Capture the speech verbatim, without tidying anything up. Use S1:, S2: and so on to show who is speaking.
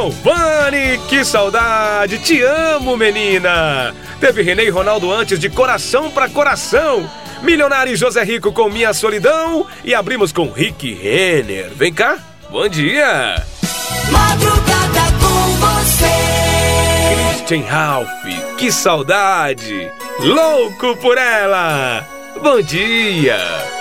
S1: Galvani, que saudade! Te amo, menina! Teve René e Ronaldo antes de Coração pra Coração. Milionário e José Rico com Minha Solidão. E abrimos com Rick Renner. Vem cá, bom dia!
S2: Madrugada com você.
S1: Christian Ralph, que saudade! Louco por ela! Bom dia!